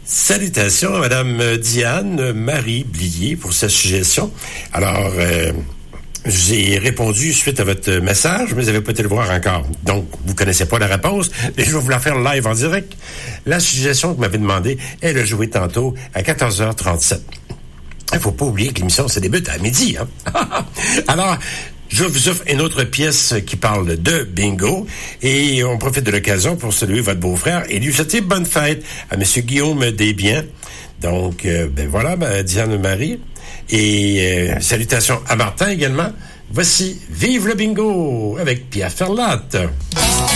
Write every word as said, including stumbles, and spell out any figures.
Salutations à Madame Diane Marie Blier pour sa suggestion. Alors, euh, j'ai répondu suite à votre message, mais vous n'avez pas été le voir encore. Donc, vous connaissez pas la réponse, mais je vais vous la faire live en direct. La suggestion que vous m'avez demandé, elle a joué tantôt à quatorze heures trente-sept. Il faut pas oublier que l'émission se débute à midi, hein? Alors, je vous offre une autre pièce qui parle de bingo et on profite de l'occasion pour saluer votre beau-frère et lui souhaiter bonne fête à Monsieur Guillaume Desbiens. Donc, euh, ben voilà, ben, Diane Marie. Et euh, salutations à Martin également. Voici Vive le bingo avec Pierre Ferlatte.